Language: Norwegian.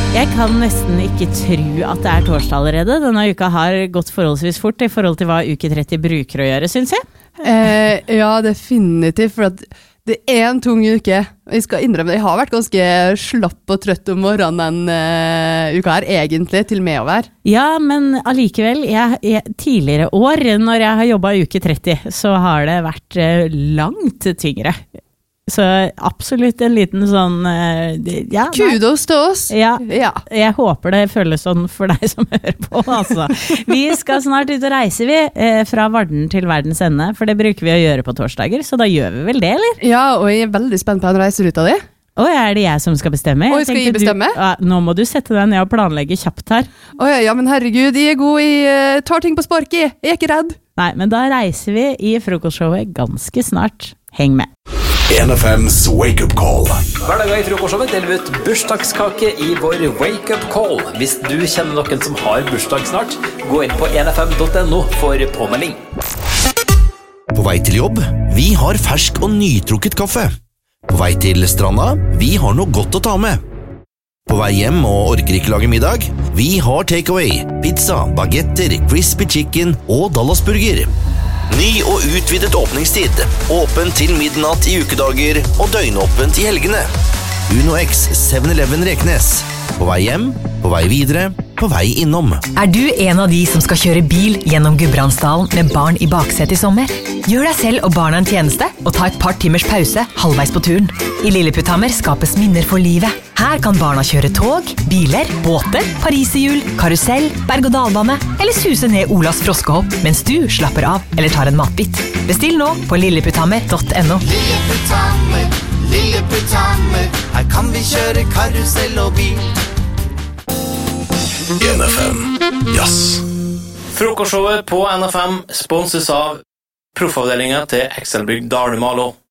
Jeg kan nesten ikke tro at det torsdag allerede. Denne uka har gått forholdsvis fort I forhold til hva uke 30 bruker å gjøre, synes jeg. Ja, definitivt, for at det en tung uke. Jeg skal innrømme det, jeg har vært ganske slapp og trøtt om morgenen uka her, egentlig, til med å være. Ja, men allikevel, tidligere år, når jeg har jobbet uke 30, så har det vært langt tyngre. Så absolutt en liten sånn kudos til oss. Ja, jeg håper det føles sånn for deg som hører på, altså. Vi skal snart ut og reise fra Varden til verdens ende, for det bruker vi å gjøre på torsdager, så da gjør vi vel det, eller? Ja, og jeg veldig spent på den reiseruta di. Det jeg som skal bestemme? Skal jeg bestemme? Nå må du sette deg ned og planlegge kjapt her. Ja, men herregud, jeg god, jeg tar ting på spark, jeg ikke redd. Nei, men da reiser vi I frokostshowet ganske snart. Heng med. 1FM's Wake Up Call. Hver dag I frokostshowet deler vi ut bursdagskake I vår Wake Up Call. Hvis du kjenner noen som har bursdag snart, gå inn på 1fm.no for påmelding. På vei til jobb, vi har fersk og nytrukket kaffe. På vei til stranda, vi har noe godt å ta med. På vei hjem og orker ikke lage middag, vi har takeaway, pizza, bagetter, crispy chicken og Dallasburger. Ny og utvidet åpningstid, åpen til midnatt I ukedager og døgnåpent I helgene. Uno X 7-Eleven Reknes. På vei hjem, på vei videre, på vei innom. Du en av de som skal kjøre bil gjennom Gudbrandsdalen med barn I baksetet I sommer? Gjør deg selv og barna en tjeneste og ta et par timers pause halvveis på turen. I Lilleputthammer skapes minner for livet. Her kan barna kjøre tog, biler, båter, pariserhjul, karusell, berg-og-dalbane eller suse ned Olas froskehopp mens du slapper av eller tar en matbit. Bestill nå på lilleputthammer.no. Lilleputthammer, Lilleputthammer, her kan vi kjøre karusell og bil. 1FM Jazz. Frokostshowet på NFM sponses av proffavdelingen til Excelbrygg Dalmalo.